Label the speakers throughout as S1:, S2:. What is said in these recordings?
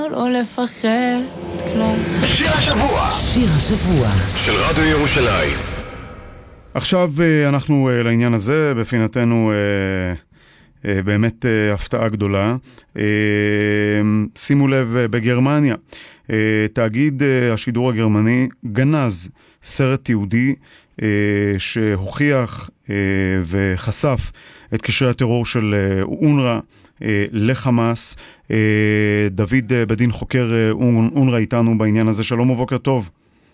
S1: לא לפחד כלל.
S2: שיר השבוע.
S3: שיר השבוע
S2: של רדיו ירושלים.
S4: עכשיו אנחנו לעניין הזה, בפינתנו באמת הפתעה גדולה. שימו לב, בגרמניה, תאגיד השידור הגרמני גנז סרט יהודי שהוכיח וחשף את קשרי הטרור של אונר"א לחמאס. דוד בדין, חוקר אונר"א, איתנו בעניין הזה. שלום ובוקר טוב.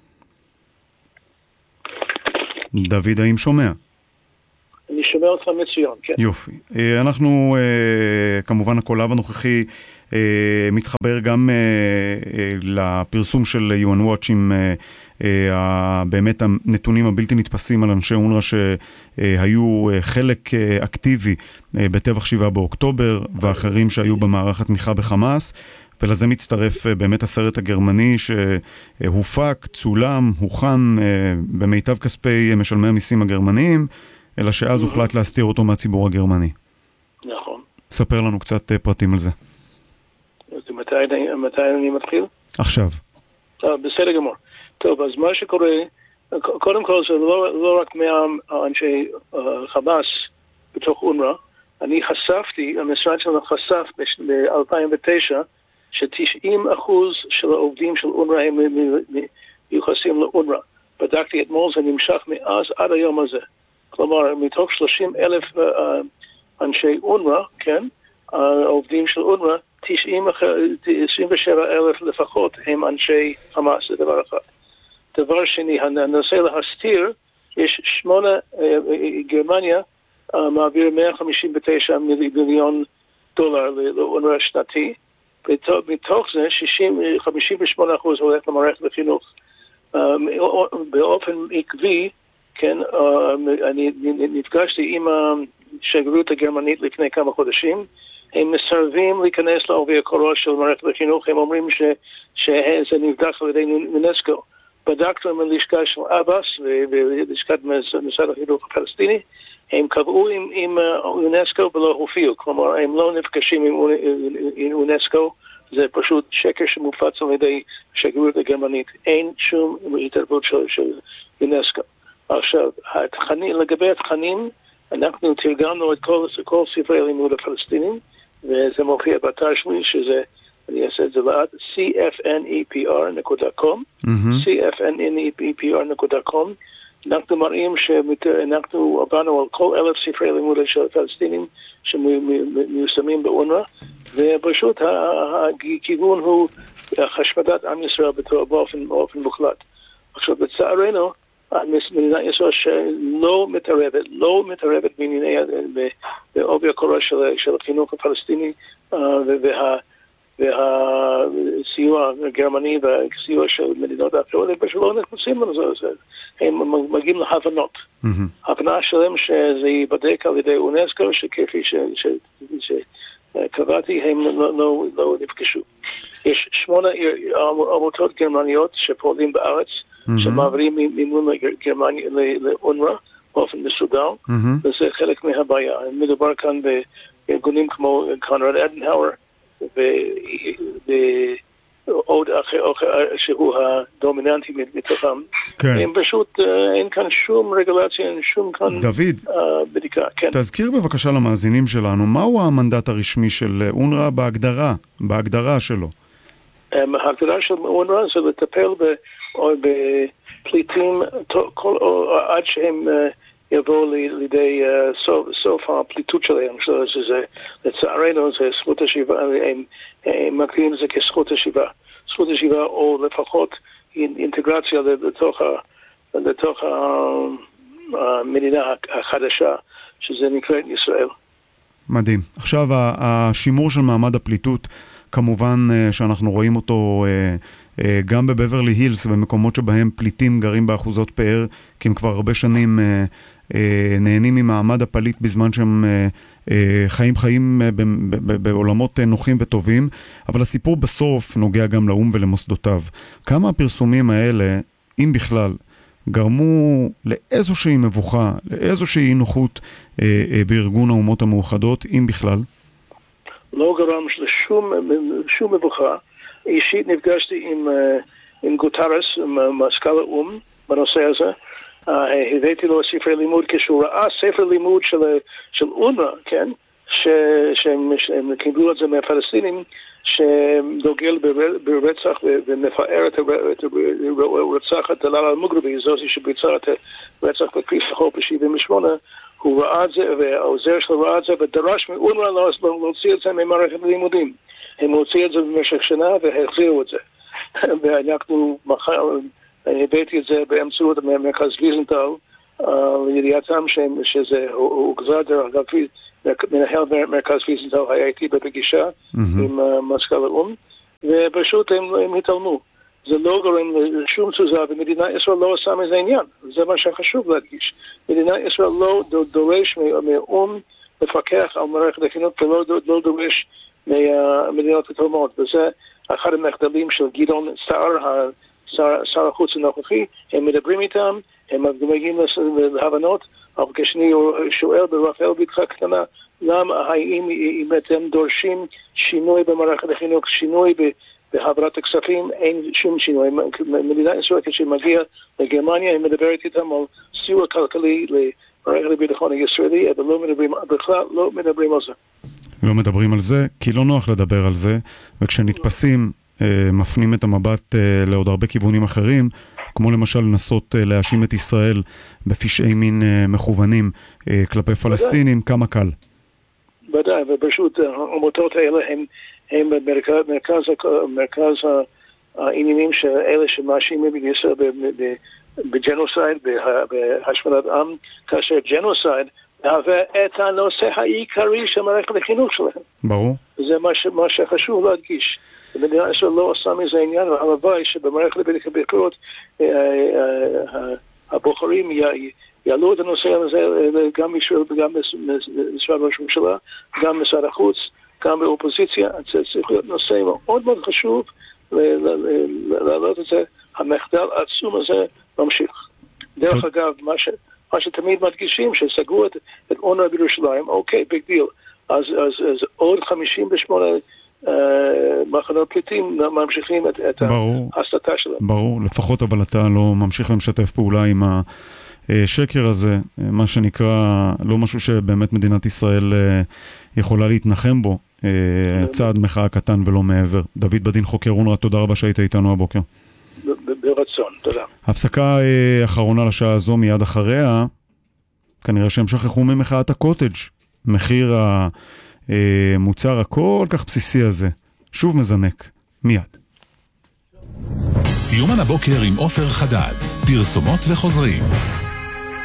S4: דוד, האם שומע?
S5: אני שומע אותך מצוין, כן.
S4: יופי. אנחנו, כמובן, הקולב הנוכחי מתחבר גם לפרסום של UN Watch עם באמת הנתונים הבלתי נתפסים על אנשי אונר"א שהיו חלק אקטיבי בטבח 7 באוקטובר, ואחרים שהיו במערך התמיכה בחמאס, ולזה מצטרף באמת הסרט הגרמני שהופק, צולם, הוכן במיטב כספי משלמי המיסים הגרמניים, אלא שאז הוחלט להסתיר אותו מהציבור הגרמני.
S5: נכון.
S4: ספר לנו קצת פרטים על זה.
S5: אז מתי אני מתחיל?
S4: עכשיו.
S5: בסדר גמור. טוב, אז מה שקורה, קודם כל זה לא רק מהאנשי חמאס בתוך אונר"א, אני חשפתי, המשרד שלנו חשף ב-2009, ש90% של העובדים של אונר"א הם מיוחסים לאונר"א. בדקתי אתמול, זה נמשך מאז עד היום הזה. כלומר, מתוך 30,000 אנשי אונר"א, כן, העובדים של אונר"א, 27,000 לפחות הם אנשי חמאס, זה דבר אחד. דבר שני, הנושא להסתיר, יש 8, גרמניה מעביר 159 מיליון דולר לאונר"א שנתי, מתוך זה 58% הולך למערכת החינוך. באופן עקבי, כן, אני נפגשתי עם השגרירות הגרמנית לפני כמה חודשים, הם מסרבים להיכנס לעובי הקורה של מערכת החינוך, הם אומרים שזה נבדק על ידי אונסקו. בדקנו עם הלשכה של אבאס ולשכת משרד החינוך הפלסטיני, הם קבעו עם אונסקו ולא הופיעו, כלומר הם לא נפגשים עם אונסקו, זה פשוט שקר שמופץ על ידי השגרירות הגרמנית, אין שום התערבות של אונסקו. עכשיו, לגבי התכנים, אנחנו תרגמנו את כל ספרי הלימוד הפלסטינים, וזה מופיע באתר שלי, שזה, אני אעשה את זה לאט, cfnepr.com, cfnepr.com. אנחנו מראים שאנחנו עברנו על כל 1,000 ספרי לימוד של הפלסטינים שמיושמים באונר"א, ופשוט הכיוון הוא השמדת עם ישראל באופן מוחלט. עכשיו, בצערנו, מדינת ישראל שלא מתערבת בענייני בעובי הקורה של החינוך הפלסטיני והסיוע הגרמני והסיוע של מדינות האחרות, הם פשוט לא נכנסים לזה, הם מגיעים להבנות. הבנה שלהם שזה ייבדק על ידי אונסקו, שכפי שקבעתי הם לא נפגשו. יש 8 עמותות גרמניות שפועלים בארץ, שמעבירים מימון לאונר"א באופן מסודר, וזה חלק מהבעיה. מדובר כאן בארגונים כמו קונרד אדנאואר, ועוד אחר שהוא הדומיננטי מתוכם. הם פשוט, אין כאן שום רגולציה, אין שום כאן בדיקה.
S4: תזכיר בבקשה למאזינים שלנו, מהו המנדט הרשמי של אונר"א בהגדרה שלו?
S5: ההגדרה של אונר"א זה לטפל בפליטים עד שהם יבואו לידי סוף הפליטות שלהם, שזה לצערנו זה זכות השיבה, הם מגדירים את זה כזכות השיבה. זכות השיבה או לפחות אינטגרציה לתוך המדינה החדשה, שזה נקראת ישראל.
S4: מדהים. עכשיו, השימור של מעמד הפליטות, כמובן שאנחנו רואים אותו גם בבברלי הילס, במקומות שבהם פליטים גרים באחוזות פאר, כי הם כבר הרבה שנים נהנים ממעמד הפליט בזמן שהם חיים בעולמות נוחים וטובים, אבל הסיפור בסוף נוגע גם לאום ולמוסדותיו. כמה הפרסומים האלה, אם בכלל, גרמו לאיזושהי מבוכה, לאיזושהי נוחות בארגון האומות המאוחדות, אם בכלל?
S5: לא גרם לשום מבוכה. אישית נפגשתי עם גוטרס, מזכ"ל האו"ם, בנושא הזה. הבאתי לו ספרי לימוד, כשהוא ראה ספר לימוד של אונר"א, כן? שהם קיבלו את זה מהפלסטינים, שדוגל ברצח ומפאר את הרצחת דלאל אל-מוגרבי, זו שביצעה את הרצח בכביש החוף ב-78, הוא ראה את זה, והעוזר שלו ראה את זה, ודרש מאונר"א להוציא את זה ממערכת הלימודים. הם הוציאו את זה במשך שנה והחזירו את זה. ואנחנו הבאתי את זה באמצעות מרכז ויזנטל, לידיעתם שזה הוגזר דרך אגב, מנהל מרכז ויזנטל היה איתי בפגישה עם מזכ"ל האו"ם, ופשוט הם התעלמו. זה לא גורם לשום תזוזה, ומדינת ישראל לא עושה מזה עניין. זה מה שחשוב להדגיש. מדינת ישראל לא דורש מהאו"ם לפקח על מערכת החינוך, ולא דורש מהמדינות התורמות. וזה אחד המחדלים של גדעון סער, שר החוץ הנוכחי. הם מדברים איתם, הם מגיעים להבנות, אבל כשאני שואל ברחל בתך קטנה, למה האם אתם דורשים שינוי במערכת החינוך, שינוי בהעברת הכספים, אין שום שינוי. מדינת ישראל כשמגיע לגרמניה, הם מדברת איתם על סיוע כלכלי למערכת הביטחון הישראלי, אבל בכלל לא מדברים על זה.
S4: לא מדברים על זה, כי לא נוח לדבר על זה, וכשנתפסים, מפנים את המבט לעוד הרבה כיוונים אחרים, כמו למשל לנסות להאשים את ישראל בפשעי מין מכוונים כלפי פלסטינים, כמה קל.
S5: ודאי, ופשוט העמותות האלה הם במרכז העניינים של אלה שמאשימים בישראל בג'נוסייד, בהשמדת עם, כאשר ג'נוסייד מהווה את הנושא העיקרי של מערכת החינוך שלהם.
S4: ברור.
S5: זה מה שחשוב להדגיש. מדינת ישראל לא עושה מזה עניין, והלוואי שבמערכת הבחירות הבוחרים יעלו את הנושא הזה גם מישראל וגם משרד ראש הממשלה, גם משרד החוץ, גם באופוזיציה. זה צריך להיות נושא מאוד מאוד חשוב להעלות את זה. המחדל העצום הזה ממשיך. דרך אגב, מה שתמיד מדגישים, שסגרו את אונר"א בירושלים, אוקיי, ביג דיל. אז עוד 58 מחנות פליטים ממשיכים את ההסתה שלהם.
S4: ברור, לפחות אבל אתה לא ממשיך למשתף פעולה עם השקר הזה, מה שנקרא, לא משהו שבאמת מדינת ישראל יכולה להתנחם בו, צעד מחאה קטן ולא מעבר. דוד בדין, חוקר אונר"א, תודה רבה שהיית איתנו הבוקר.
S5: ברצון, תודה.
S4: הפסקה אחרונה לשעה הזו, מיד אחריה, כנראה שהם שכחו ממחאת הקוטג', מחיר המוצר הכל כך בסיסי הזה, שוב מזנק, מיד.
S3: יומן הבוקר עם עופר חדד, פרסומות וחוזרים.